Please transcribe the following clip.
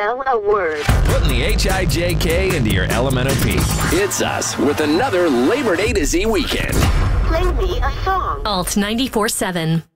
Spell a word. Putting the HIJK into your LMNOP. It's us with another Labor Day to Z weekend. Play me a song. Alt 94.7.